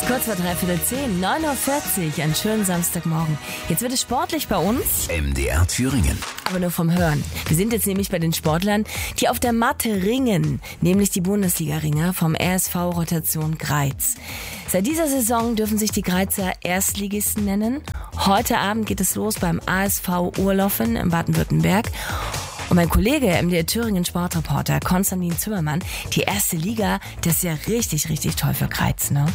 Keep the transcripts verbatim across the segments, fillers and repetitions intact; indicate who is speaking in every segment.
Speaker 1: Kurz vor dreiviertel zehn, neun Uhr vierzig, einen schönen Samstagmorgen. Jetzt wird es sportlich bei uns.
Speaker 2: M D R Thüringen.
Speaker 1: Aber nur vom Hören. Wir sind jetzt nämlich bei den Sportlern, die auf der Matte ringen, nämlich die Bundesliga-Ringer vom R S V Rotation Greiz. Seit dieser Saison dürfen sich die Greizer Erstligisten nennen. Heute Abend geht es los beim A S V Urlaufen in Baden-Württemberg. Und mein Kollege, M D R Thüringen Sportreporter Konstantin Zimmermann, die erste Liga, das ist ja richtig, richtig toll für Greiz, ne?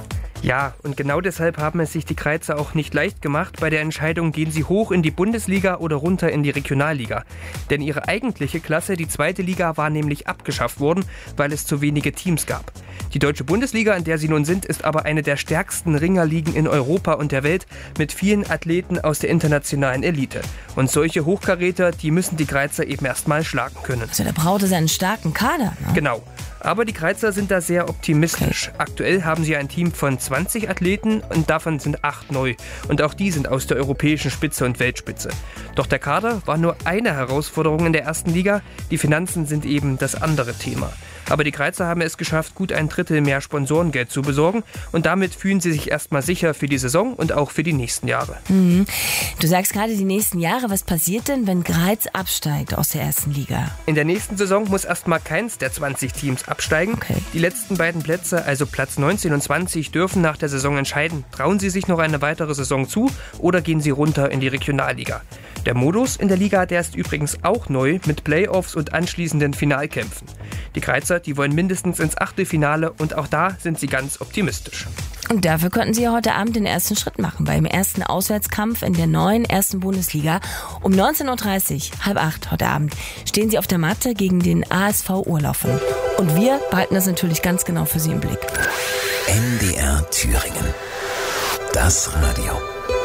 Speaker 3: Ja, und genau deshalb haben es sich die Greizer auch nicht leicht gemacht. Bei der Entscheidung, gehen sie hoch in die Bundesliga oder runter in die Regionalliga. Denn ihre eigentliche Klasse, die zweite Liga, war nämlich abgeschafft worden, weil es zu wenige Teams gab. Die deutsche Bundesliga, in der sie nun sind, ist aber eine der stärksten Ringerligen in Europa und der Welt mit vielen Athleten aus der internationalen Elite. Und solche Hochkaräter, die müssen die Greizer eben erst mal schlagen können.
Speaker 1: Also da braucht es einen starken Kader, ne?
Speaker 3: Genau. Aber die Greizer sind da sehr optimistisch. Okay. Aktuell haben sie ein Team von zwanzig Athleten und davon sind acht neu. Und auch die sind aus der europäischen Spitze und Weltspitze. Doch der Kader war nur eine Herausforderung in der ersten Liga. Die Finanzen sind eben das andere Thema. Aber die Greizer haben es geschafft, gut ein Drittel mehr Sponsorengeld zu besorgen. Und damit fühlen sie sich erstmal sicher für die Saison und auch für die nächsten Jahre.
Speaker 1: Mhm. Du sagst gerade die nächsten Jahre. Was passiert denn, wenn Greiz absteigt aus der ersten Liga?
Speaker 3: In der nächsten Saison muss erstmal keins der zwanzig Teams absteigen.
Speaker 1: Okay.
Speaker 3: Die letzten beiden Plätze, also Platz neunzehn und zwanzig, dürfen nach der Saison entscheiden. Trauen sie sich noch eine weitere Saison zu oder gehen sie runter in die Regionalliga? Der Modus in der Liga, der ist übrigens auch neu mit Playoffs und anschließenden Finalkämpfen. Die Greizer, die wollen mindestens ins Achtelfinale und auch da sind sie ganz optimistisch.
Speaker 1: Und dafür könnten sie heute Abend den ersten Schritt machen, beim ersten Auswärtskampf in der neuen ersten Bundesliga. Um neunzehn Uhr dreißig, halb acht heute Abend, stehen sie auf der Matte gegen den A S V Urlaufen. Und wir behalten das natürlich ganz genau für Sie im Blick.
Speaker 2: M D R Thüringen. Das Radio.